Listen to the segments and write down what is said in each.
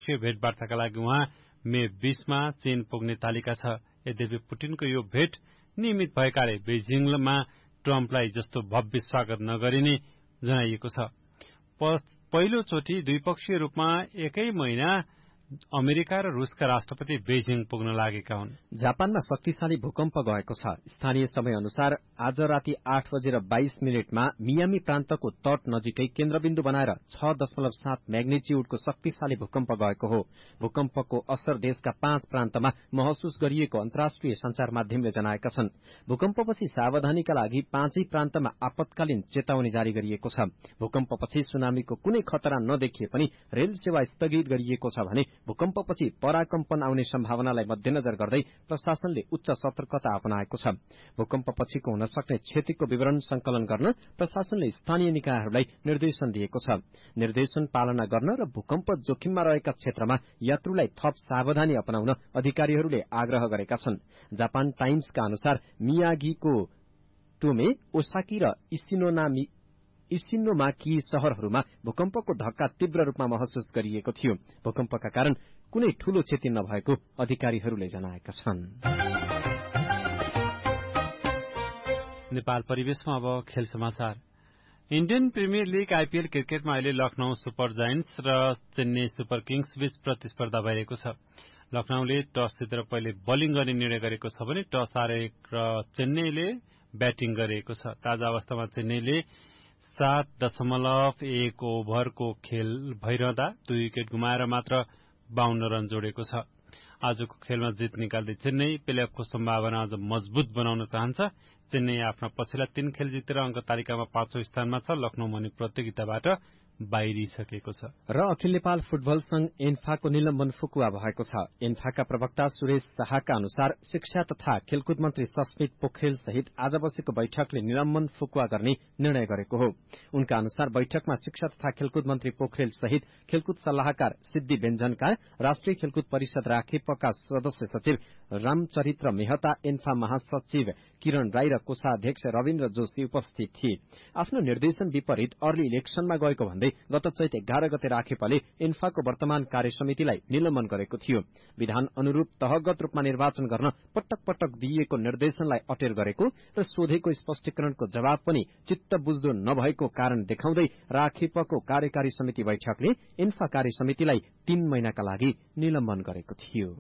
द्विपक्षीय भेटवार्ताका लागि उहाँ मे 20 मा चीन पुग्ने तालिका छ। यद्यपि पुटिनको यो भेट नियमित भएकाले बेजिङमा ट्रम्पलाई जस्तो भव्य स्वागत नगरिने जनाइएको छ। पहिलो चोटि द्विपक्षीय रूपमा एकै महिना अमेरिका र रूसका राष्ट्रपति बेजिङ पुग्न लागेका हुन्। जापानमा शक्तिशाली भूकम्प गएको छ। स्थानीय समय अनुसार आज राति 8:22 मियामी प्रान्तको तट नजिकै केन्द्रबिन्दु बनाएर 6.7 म्याग्निच्युडको शक्तिशाली भूकम्प गएको हो। भूकम्पको असर देशका 5 प्रान्तमा महसुस गरिएको अन्तर्राष्ट्रिय संचार माध्यमले जनाएका छन्। भूकम्पपछि सावधानीका लागि 5 प्रान्तमा आपतकालीन चेतावनी जारी गरिएको छ। भूकम्पपछि सुनामीको कुनै खतरा नदेखिए पनि रेल सेवा स्थगित गरिएको छ भने भूकम्पपछि पराकम्पन आउने सम्भावनालाई मध्यनजर गर्दै प्रशासनले उच्च सतर्कता अपनाएको छ। भूकम्पपछिको हुन सक्ने क्षतिको विवरण संकलन गर्न प्रशासनले स्थानीय निकायहरूलाई निर्देशन दिएको छ। निर्देशन पालना गर्न र भूकम्प जोखिममा रहेका क्षेत्रमा यात्रुलाई थप सावधानी अपनाउन अधिकारीहरूले आग्रह गरेका छन्। जापान टाइम्सका अनुसार मियागीको टोमे, ओसाकी र इसिनोमाकी शहरहरूमा भूकम्पको धक्का तीव्र रूपमा महसुस गरिएको थियो। भूकम्पका कारण कुनै ठूलो क्षति नभएको अधिकारीहरूले जनाएका छन्। नेपाल परिवेशमा अब खेल समाचार। इन्डियन प्रिमियर लीग आईपीएल क्रिकेटमा अहिले लखनऊ सुपर जायन्ट्स र चेन्नई सुपर किङ्स बीच प्रतिस्पर्धा भइरहेको छ। लखनऊले टस जितेर पहिले बलिङ गर्ने निर्णय गरेको छ भने टस हारेर चेन्नईले ब्याटिङ गरेको छ। ताजा अवस्थामा चेन्नईले 7.1 ओभरको खेल भइरहँदा 2 विकेट गुमाएर मात्र 52 रन जोडेको छ। आजको खेलमा जित निकाल्दै चेन्नई प्लेअफको सम्भावना अझ मजबूत बनाउन चाहन्छ। चेन्नई आफ्ना पछिल्ला 3 खेल जितेर अंक तालिकामा 5औं स्थानमा छ। लखनऊ भने प्रतियोगिताबाट बाहिरिसकेको छ। र अखिल नेपाल फुटबल संघ एन्फाको निलम्बन फुकुवा भएको छ। एन्फाका प्रवक्ता सुरेश शाहका अनुसार शिक्षा तथा खेलकुद मन्त्री सस्मित पोखरेल सहित आज बसेको बैठकले निलम्बन फुकुवा गर्ने निर्णय गरेको हो। उनका अनुसार बैठकमा शिक्षा तथा खेलकुद मन्त्री पोखरेल सहित खेलकुद सल्लाहकार सिद्धि व्यञ्जनकार, राष्ट्रिय खेलकुद परिषद राखेपका सदस्य सचिव रामचरित्र मेहता, एन्फा महासचिव किरण राई र कोषाध्यक्ष रविन्द्र जोशी उपस्थित थिए। आफ्नो निर्देशन विपरीत अर्ली इलेक्शनमा गएको भन्दै गत चैत 11 गते राखेपले एन्फाको वर्तमान कार्यसमितिलाई निलम्बन गरेको थियो। विधान अनुरूप तहगत रूपमा निर्वाचन गर्न पटक पटक दिइएको निर्देशनलाई अटेर गरेको र सोधेको स्पष्टीकरणको जवाब पनि चित्त बुझ्दो नभएको कारण देखाउँदै राखेपको कार्यकारी समिति बैठकले एन्फा कार्यसमितिलाई 3 महिनाका लागि निलम्बन गरेको थियो।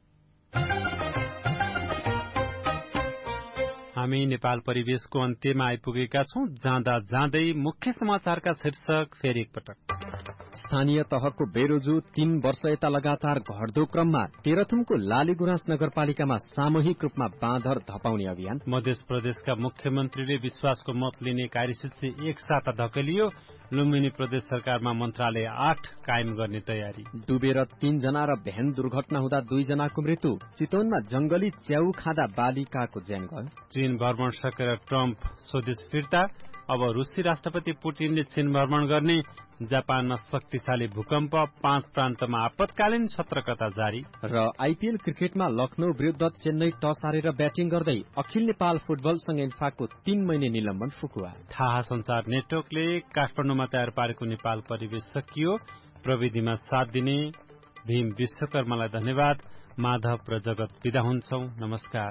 हामी नेपाल परिवेशको अन्त्यमा आइपुगेका छौं। जाँदा जाँदै मुख्य समाचारका शीर्षक फेरि एकपटक। स्थानीय तहको बेरोजु 3 वर्ष यता लगातार घट्दो क्रममा तेह्रथुमको लालीगुराँस नगरपालिकामा सामूहिक रूपमा बाँदर धपाउने अभियान। मध्य प्रदेशका मुख्यमन्त्रीले विश्वासको मत लिने कार्यसूची एक साता धकेलियो। लुम्बिनी प्रदेश सरकारमा मन्त्रालय 8 कायम गर्ने तयारी। डुबेर 3 जना र भ्यान दुर्घटना हुँदा 2 जनाको मृत्यु। चितवनमा जंगली च्याउ खाँदा बालिकाको ज्यान गयो। चीन भ्रमण सकेर ट्रम्प स्वदेश फिर्ता। अब रूसी राष्ट्रपति पुटिनले चीन भ्रमण गर्ने। जापानमा शक्तिशाली भूकम्प, 5 प्रान्तमा आपतकालीन सतर्कता जारी। र आईपीएल क्रिकेटमा लखनऊ विरुद्ध चेन्नई टस हारेर ब्याटिङ गर्दै अखिल नेपाल फुटबल संघ एन्फाको 3 महिने निलम्बन फुकुवा। थाहा संचार नेटवर्कले काठमाडौँमा तयार पारेको नेपाल परिवेश सकियो। प्रविधिमा साथ दिने भीम विश्वकर्मालाई धन्यवाद। माधव र जगत विदा हुन्छौं। नमस्कार।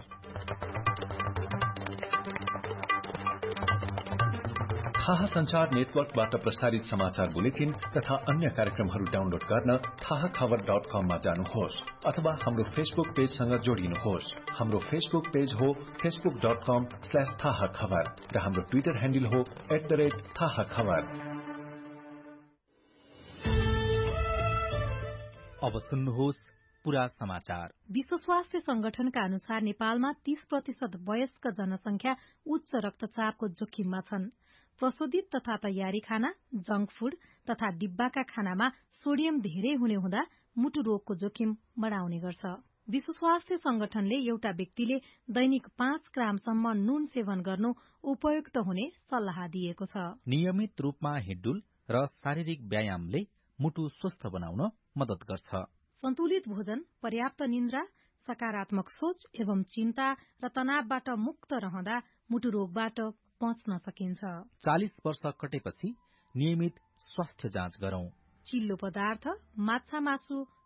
थाहा संचार नेटवर्कबाट प्रसारित समाचार बुलेटिन तथा अन्य कार्यक्रमहरू डाउनलोड गर्न थाहाखबर.com मा जानुहोस् अथवा हाम्रो फेसबुक पेजसँग जोडिनुहोस्। हाम्रो फेसबुक पेज हो facebook.com/थाहाखबर र हाम्रो ट्विटर ह्यान्डल हो @थाहाखबर। अब सुन्नुहोस् पूरा समाचार। विश्व स्वास्थ्य संगठनका अनुसार नेपालमा 30% वयस्क जनसंख्या उच्च रक्तचापको जोखिममा छन्। प्रशोधित तथा तयारी खाना, जंक फूड तथा डिब्बाका खानामा सोडियम धेरै हुने हुँदा मुटु रोगको जोखिम बढाउने गर्छ। विश्व स्वास्थ्य संगठनले एउटा व्यक्तिले दैनिक 5 ग्रामसम्म नुन सेवन गर्नु उपयुक्त हुने सल्लाह दिएको छ। नियमित रूपमा हिड्डुल र शारीरिक व्यायामले मुटु स्वस्थ बनाउन मद्दत गर्छ। सन्तुलित भोजन, पर्याप्त निन्द्रा, सकारात्मक सोच एवं चिन्ता र तनावबाट मुक्त रहँदा मुटु रोगबाट बच्न सकिन्छ। 40 वर्ष कटेपछि नियमित स्वास्थ्य जाँच गरौं। चिल्लो पदार्थ, माछा मासु